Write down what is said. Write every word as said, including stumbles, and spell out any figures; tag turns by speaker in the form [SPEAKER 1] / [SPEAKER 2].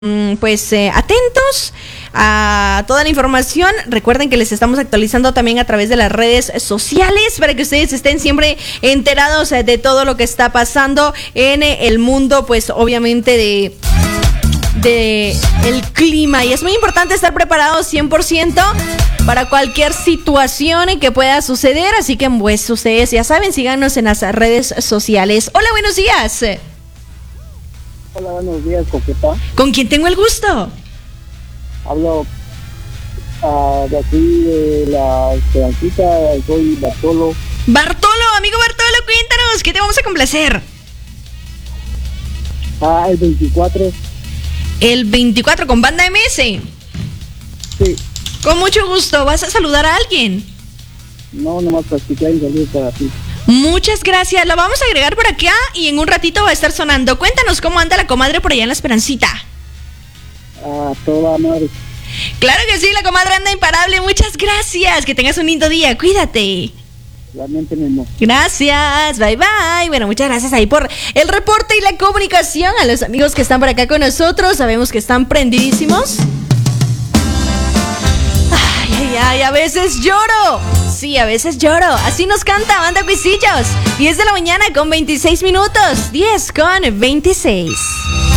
[SPEAKER 1] pues eh, atentos a toda la información. Recuerden que les estamos actualizando también a través de las redes sociales para que ustedes estén siempre enterados de todo lo que está pasando en el mundo, pues obviamente de, de el clima. Y es muy importante estar preparados cien por ciento para cualquier situación que pueda suceder. Así que pues ustedes ya saben, síganos en las redes sociales. Hola, buenos días.
[SPEAKER 2] Hola, buenos días, Coqueta.
[SPEAKER 1] ¿Con quién tengo el gusto?
[SPEAKER 2] Hablo uh, de aquí, de la Esperancita, soy Bartolo.
[SPEAKER 1] Bartolo, amigo Bartolo, cuéntanos, ¿qué te vamos a complacer?
[SPEAKER 2] Ah, el veinticuatro.
[SPEAKER 1] El veinticuatro con Banda M S.
[SPEAKER 2] Sí.
[SPEAKER 1] Con mucho gusto, ¿vas a saludar a alguien?
[SPEAKER 2] No, nomás practicar y salir para ti.
[SPEAKER 1] Muchas gracias, la vamos a agregar por acá y en un ratito va a estar sonando. Cuéntanos cómo anda la comadre por allá en La Esperancita.
[SPEAKER 2] Ah, toda madre.
[SPEAKER 1] Claro que sí, la comadre anda imparable, muchas gracias, que tengas un lindo día, cuídate.
[SPEAKER 2] Realmente mismo.
[SPEAKER 1] Gracias, bye bye. Bueno, muchas gracias ahí por el reporte y la comunicación. A los amigos que están por acá con nosotros, sabemos que están prendidísimos. Ay, ay, ay, a veces lloro. Sí, a veces lloro. Así nos canta Banda Cuisillos. diez de la mañana con veintiséis minutos. diez con veintiséis.